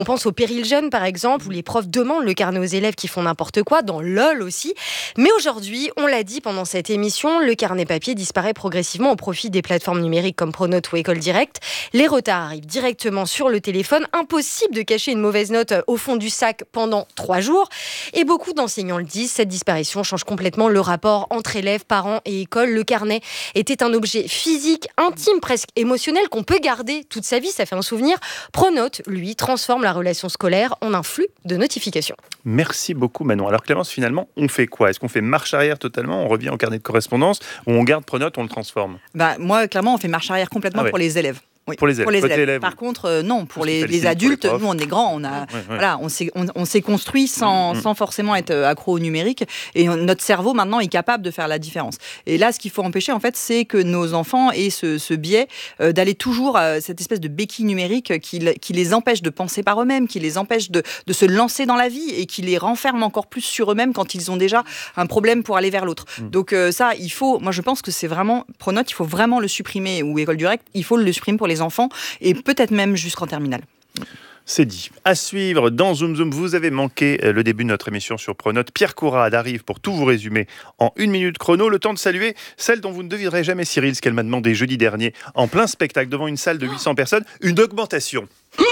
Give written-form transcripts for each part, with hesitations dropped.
On pense au Péril Jeune, par exemple, où les profs demandent le carnet aux élèves qui font n'importe quoi, dans LOL aussi. Mais aujourd'hui, on l'a dit pendant cette émission, le carnet papier disparaît progressivement au profit des plateformes numériques comme Pronote ou École Directe. Les retards arrivent directement sur le téléphone. Impossible de cacher une mauvaise note au fond du sac pendant 3 jours. Et beaucoup d'enseignants le disent, cette disparition change complètement le rapport entre élèves, parents et école. Le carnet était un objet physique, intime, presque émotionnel qu'on peut garder toute sa vie, ça fait un souvenir. Pronote, lui, transforme la relation scolaire en un flux de notifications. Merci beaucoup Manon. Alors Clémence, finalement, on fait quoi ? Est-ce qu'on fait marche arrière totalement ? On revient au carnet de correspondance ou on garde Pronote, on le transforme ? Moi, clairement, on fait marche arrière complètement pour les élèves. Oui, pour les élèves. Par contre, non, pour les adultes, nous on est grands, on s'est construit sans forcément être accro au numérique, et notre cerveau maintenant est capable de faire la différence. Et là, ce qu'il faut empêcher, en fait, c'est que nos enfants aient ce biais d'aller toujours à cette espèce de béquille numérique qui les empêche de penser par eux-mêmes, qui les empêche de se lancer dans la vie et qui les renferme encore plus sur eux-mêmes quand ils ont déjà un problème pour aller vers l'autre. Donc ça, moi je pense que c'est vraiment, Pronote, il faut vraiment le supprimer, ou École Directe, il faut le supprimer pour les enfants et peut-être même jusqu'en terminale. C'est dit. À suivre dans Zoom Zoom, vous avez manqué le début de notre émission sur Pronote. Pierre Courade arrive pour tout vous résumer en 1 minute chrono. Le temps de saluer celle dont vous ne devinerez jamais, Cyril, ce qu'elle m'a demandé jeudi dernier en plein spectacle devant une salle de 800 personnes, une augmentation.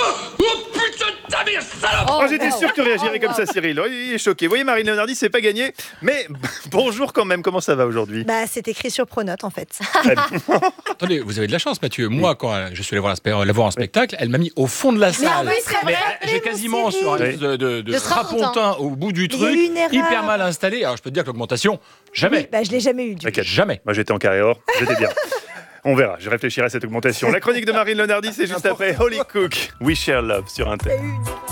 J'étais sûr que tu réagirais comme ça, Cyril. Il est choqué. Vous voyez, Marine Leonardi, c'est pas gagné. Mais bonjour quand même. Comment ça va aujourd'hui ? C'est écrit sur Pronote, en fait. Attendez, vous avez de la chance, Mathieu. Moi, quand je suis allé la voir en spectacle, elle m'a mis au fond de la salle. J'ai quasiment sur un de strapontin au bout du truc, hyper mal installé. Alors, je peux te dire que l'augmentation, jamais. Je l'ai jamais eu. Jamais. Moi, j'étais en carré or. J'étais bien. On verra, je réfléchirai à cette augmentation. La chronique de Marine Leonardi, c'est juste après Holy Cook, We Share Love sur Inter.